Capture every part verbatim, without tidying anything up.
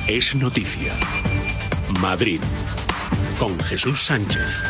Es noticia. Madrid, con Jesús Sánchez.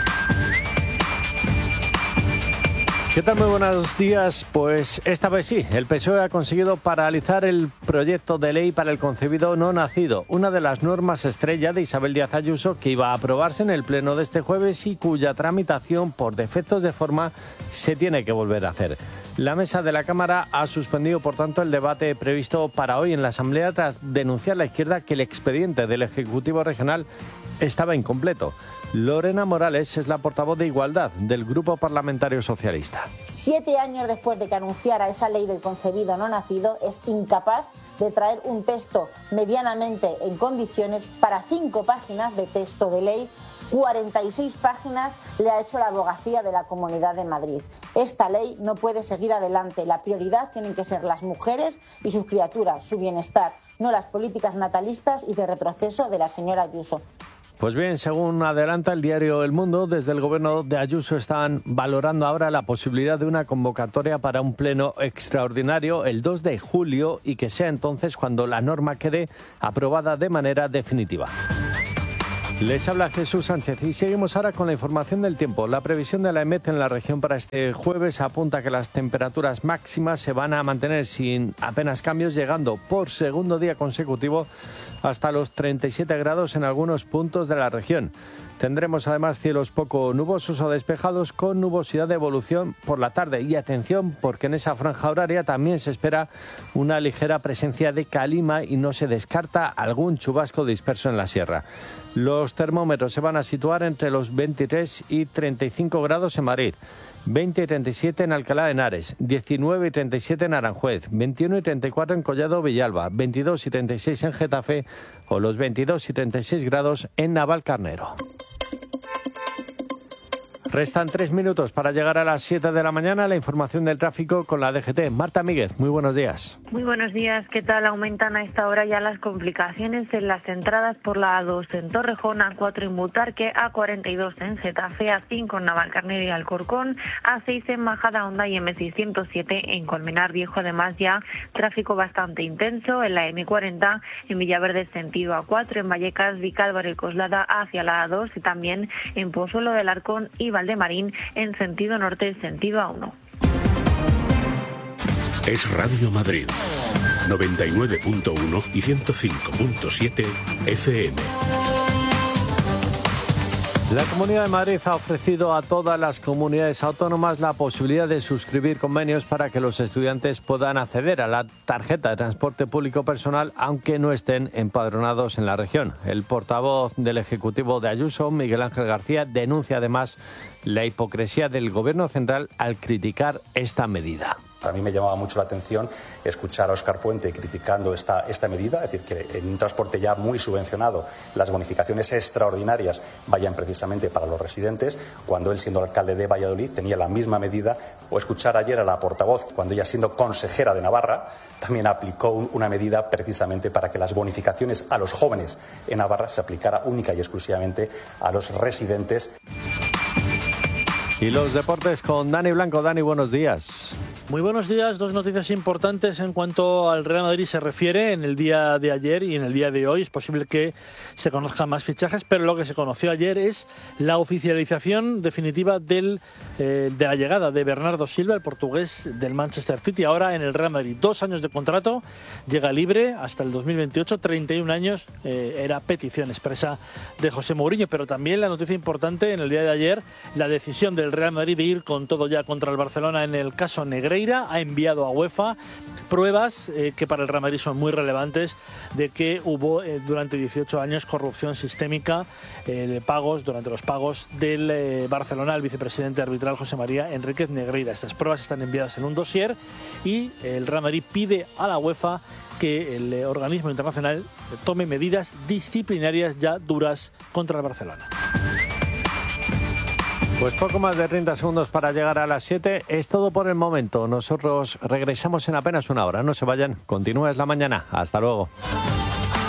¿Qué tal? Muy buenos días. Pues esta vez sí, el P S O E ha conseguido paralizar el proyecto de ley para el concebido no nacido, una de las normas estrella de Isabel Díaz Ayuso que iba a aprobarse en el pleno de este jueves y cuya tramitación por defectos de forma se tiene que volver a hacer. La mesa de la Cámara ha suspendido, por tanto, el debate previsto para hoy en la Asamblea tras denunciar la izquierda que el expediente del Ejecutivo Regional estaba incompleto. Lorena Morales es la portavoz de Igualdad del Grupo Parlamentario Socialista. Siete años después de que anunciara esa ley del concebido no nacido, es incapaz de traer un texto medianamente en condiciones para cinco páginas de texto de ley. cuarenta y seis páginas le ha hecho la abogacía de la Comunidad de Madrid. Esta ley no puede seguir adelante. La prioridad tienen que ser las mujeres y sus criaturas, su bienestar, no las políticas natalistas y de retroceso de la señora Ayuso. Pues bien, según adelanta el diario El Mundo, desde el gobierno de Ayuso están valorando ahora la posibilidad de una convocatoria para un pleno extraordinario el dos de julio y que sea entonces cuando la norma quede aprobada de manera definitiva. Les habla Jesús Sánchez y seguimos ahora con la información del tiempo. La previsión de la EMET en la región para este jueves apunta que las temperaturas máximas se van a mantener sin apenas cambios, llegando por segundo día consecutivo hasta los treinta y siete grados en algunos puntos de la región. Tendremos además cielos poco nubosos o despejados con nubosidad de evolución por la tarde. Y atención, porque en esa franja horaria también se espera una ligera presencia de calima y no se descarta algún chubasco disperso en la sierra. Los termómetros se van a situar entre los veintitrés y treinta y cinco grados en Madrid, veinte y treinta y siete en Alcalá de Henares, diecinueve y treinta y siete en Aranjuez, veintiuno y treinta y cuatro en Collado Villalba, veintidós y treinta y seis en Getafe o los veintidós y treinta y seis grados en Navalcarnero. Restan tres minutos para llegar a las siete de la mañana. La información del tráfico con la D G T. Marta Míguez, muy buenos días. Muy buenos días. ¿Qué tal? Aumentan a esta hora ya las complicaciones en las entradas por la A dos en Torrejón, A cuatro en Butarque, A cuarenta y dos en Getafe, A cinco en Navalcarnero y Alcorcón, A seis en Majadahonda y M seiscientos siete en Colmenar Viejo. Además, ya tráfico bastante intenso en la M cuarenta en Villaverde sentido A cuatro, en Vallecas, Vicálvaro y Coslada hacia la A dos y también en Pozuelo del Arcón y Valdemarín en sentido norte, sentido A uno. Es Radio Madrid, noventa y nueve punto uno y ciento cinco punto siete F M. La Comunidad de Madrid ha ofrecido a todas las comunidades autónomas la posibilidad de suscribir convenios para que los estudiantes puedan acceder a la tarjeta de transporte público personal aunque no estén empadronados en la región. El portavoz del Ejecutivo de Ayuso, Miguel Ángel García, denuncia además la hipocresía del Gobierno central al criticar esta medida. A mí me llamaba mucho la atención escuchar a Óscar Puente criticando esta, esta medida, es decir, que en un transporte ya muy subvencionado las bonificaciones extraordinarias vayan precisamente para los residentes, cuando él, siendo alcalde de Valladolid, tenía la misma medida, o escuchar ayer a la portavoz, cuando ella, siendo consejera de Navarra, también aplicó un, una medida precisamente para que las bonificaciones a los jóvenes en Navarra se aplicara única y exclusivamente a los residentes. Y los deportes con Dani Blanco. Dani, buenos días. Muy buenos días. Dos noticias importantes en cuanto al Real Madrid se refiere. En el día de ayer y en el día de hoy es posible que se conozcan más fichajes, pero lo que se conoció ayer es la oficialización definitiva del, eh, de la llegada de Bernardo Silva, el portugués del Manchester City, ahora en el Real Madrid. Dos años de contrato, llega libre hasta el dos mil veintiocho, treinta y un años, eh, era petición expresa de José Mourinho. Pero también la noticia importante en el día de ayer, la decisión del Real Madrid de ir con todo ya contra el Barcelona en el caso Negreira. Ha enviado a UEFA pruebas eh, que para el Real Madrid son muy relevantes de que hubo eh, durante dieciocho años corrupción sistémica eh, de pagos, durante los pagos del eh, Barcelona al vicepresidente arbitral José María Enríquez Negreira. Estas pruebas están enviadas en un dossier y el Real Madrid pide a la UEFA que el eh, organismo internacional tome medidas disciplinarias ya duras contra el Barcelona. Pues poco más de treinta segundos para llegar a las siete. Es todo por el momento. Nosotros regresamos en apenas una hora. No se vayan. Continúa Es la Mañana. Hasta luego.